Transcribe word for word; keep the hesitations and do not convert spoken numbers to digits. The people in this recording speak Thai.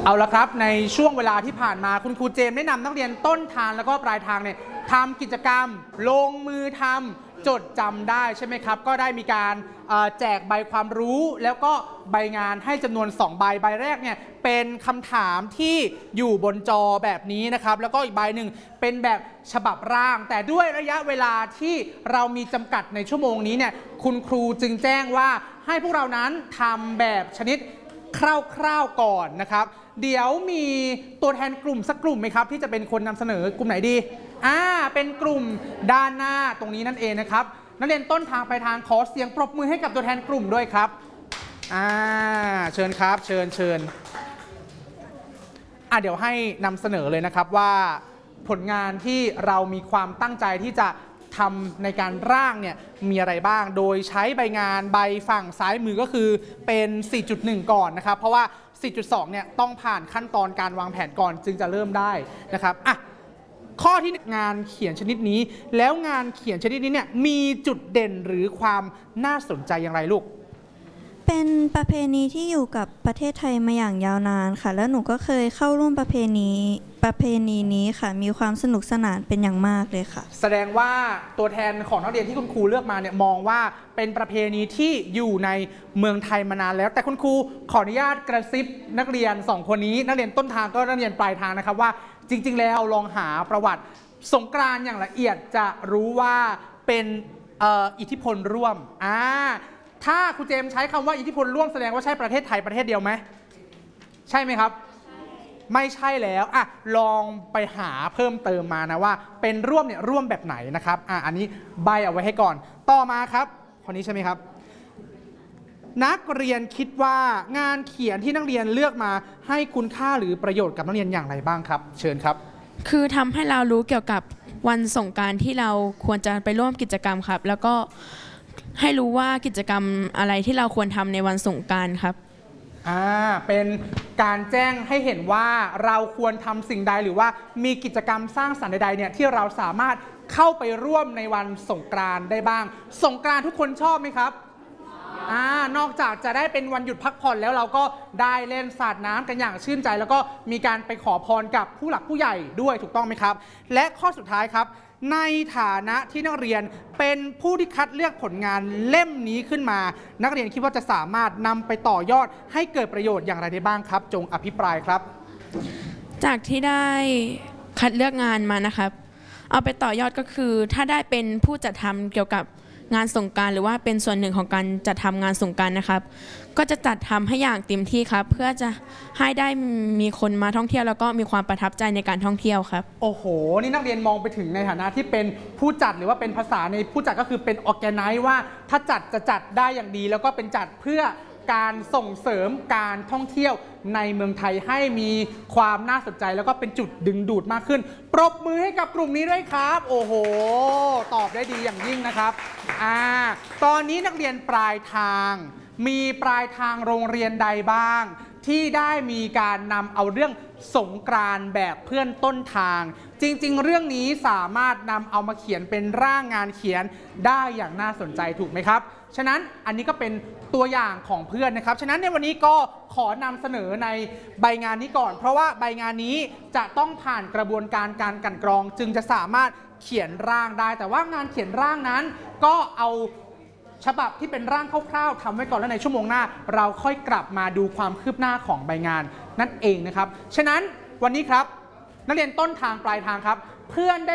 เอาละครับในช่วงเวลาที่ผ่านมาคุณครูเจมส์ได้นำนักเรียนต้นทางแล้วก็ปลายทางเนี่ยทำกิจกรรมลงมือทำจดจำได้ใช่ไหมครับก็ได้มีการแจกใบความรู้แล้วก็ใบงานให้จำนวนสองใบใบแรกเนี่ยเป็นคำถามที่อยู่บนจอแบบนี้นะครับแล้วก็อีกใบหนึ่งเป็นแบบฉบับร่างแต่ด้วยระยะเวลาที่เรามีจำกัดในชั่วโมงนี้เนี่ยคุณครูจึงแจ้งว่าให้พวกเรานั้นทำแบบชนิดคร่าวๆก่อนนะครับเดี๋ยวมีตัวแทนกลุ่มสักกลุ่มไหมครับที่จะเป็นคนนำเสนอกลุ่มไหนดีอ่าเป็นกลุ่มด้านหน้าตรงนี้นั่นเองนะครับนักเรียนต้นทางปลายทางขอเสียงปรบมือให้กับตัวแทนกลุ่มด้วยครับอ่าเชิญครับเชิญเชิญอ่ะเดี๋ยวให้นำเสนอเลยนะครับว่าผลงานที่เรามีความตั้งใจที่จะทำในการร่างเนี่ยมีอะไรบ้างโดยใช้ใบงานใบฝั่งซ้ายมือก็คือเป็น สี่จุดหนึ่ง ก่อนนะครับเพราะว่า สี่จุดสอง เนี่ยต้องผ่านขั้นตอนการวางแผนก่อนจึงจะเริ่มได้นะครับอ่ะข้อที่งานเขียนชนิดนี้แล้วงานเขียนชนิดนี้เนี่ยมีจุดเด่นหรือความน่าสนใจอย่างไรลูกเป็นประเพณีที่อยู่กับประเทศไทยมาอย่างยาวนานค่ะแล้วหนูก็เคยเข้าร่วมประเพณีประเพณีนี้ค่ะมีความสนุกสนานเป็นอย่างมากเลยค่ะแสดงว่าตัวแทนของนักเรียนที่คุณครูเลือกมาเนี่ยมองว่าเป็นประเพณีที่อยู่ในเมืองไทยมานานแล้วแต่คุณครูขออนุญาตกระซิบนักเรียนสองคนนี้นักเรียนต้นทางก็นักเรียนปลายทางนะครับว่าจริงๆแล้วลองหาประวัติสงกรานต์อย่างละเอียดจะรู้ว่าเป็นเอ่ออิทธิพลร่วมอ่าถ้าครูเจมส์ใช้คำว่าอิทธิพลร่วมแสดงว่าใช่ประเทศไทยประเทศเดียวไหมใช่ไหมครับไม่ใช่แล้วอ่ะลองไปหาเพิ่มเติมมานะว่าเป็นร่วมเนี่ยร่วมแบบไหนนะครับอ่ะอันนี้ใบเอาไว้ให้ก่อนต่อมาครับคนนี้ใช่ไหมครับนักเรียนคิดว่างานเขียนที่นักเรียนเลือกมาให้คุณค่าหรือประโยชน์กับนักเรียนอย่างไรบ้างครับเชิญครับคือทำให้เรารู้เกี่ยวกับวันสงกรานต์ที่เราควรจะไปร่วมกิจกรรมครับแล้วก็ให้รู้ว่ากิจกรรมอะไรที่เราควรทำในวันสงกรานต์ครับอ่าเป็นการแจ้งให้เห็นว่าเราควรทำสิ่งใดหรือว่ามีกิจกรรมสร้างสรรค์ใดๆเนี่ยที่เราสามารถเข้าไปร่วมในวันสงกรานต์ได้บ้างสงกรานต์ทุกคนชอบไหมครับอ่านอกจากจะได้เป็นวันหยุดพักผ่อนแล้วเราก็ได้เล่นสาดน้ำกันอย่างชื่นใจแล้วก็มีการไปขอพรกับผู้หลักผู้ใหญ่ด้วยถูกต้องไหมครับและข้อสุดท้ายครับในฐานะที่นักเรียนเป็นผู้ที่คัดเลือกผลงานเล่มนี้ขึ้นมานักเรียนคิดว่าจะสามารถนำไปต่อยอดให้เกิดประโยชน์อย่างไรได้บ้างครับจงอภิปรายครับจากที่ได้คัดเลือกงานมานะครับเอาไปต่อยอดก็คือถ้าได้เป็นผู้จัดทำเกี่ยวกับงานสงกรานต์หรือว่าเป็นส่วนหนึ่งของการจัดทำงานสงกรานต์นะครับก็จะจัดทำให้อย่างเต็มที่ครับเพื่อจะให้ได้มีคนมาท่องเที่ยวแล้วก็มีความประทับใจในการท่องเที่ยวครับโอ้โหนี่นักเรียนมองไปถึงในฐานะที่เป็นผู้จัดหรือว่าเป็นภาษาในผู้จัดก็คือเป็นออร์แกไนซ์ว่าถ้าจัดจะจัดได้อย่างดีแล้วก็เป็นจัดเพื่อการส่งเสริมการท่องเที่ยวในเมืองไทยให้มีความน่าสนใจแล้วก็เป็นจุดดึงดูดมากขึ้นปรบมือให้กับกลุ่มนี้ด้วยครับโอ้โหตอบได้ดีอย่างยิ่งนะครับอ่าตอนนี้นักเรียนปลายทางมีปลายทางโรงเรียนใดบ้างที่ได้มีการนำเอาเรื่องสงกรานต์แบบเพื่อนต้นทางจริงๆเรื่องนี้สามารถนำเอามาเขียนเป็นร่างงานเขียนได้อย่างน่าสนใจถูกไหมครับฉะนั้นอันนี้ก็เป็นตัวอย่างของเพื่อนนะครับฉะนั้นในวันนี้ก็ขอนำเสนอในใบงานนี้ก่อนเพราะว่าใบงานนี้จะต้องผ่านกระบวนการการกลั่นกรองจึงจะสามารถเขียนร่างได้แต่ว่างานเขียนร่างนั้นก็เอาฉบับที่เป็นร่างคร่าวๆทำไว้ก่อนแล้วในชั่วโมงหน้าเราค่อยกลับมาดูความคืบหน้าของใบงานนั่นเองนะครับฉะนั้นวันนี้ครับนักเรียนต้นทางปลายทางครับเพื่อนได้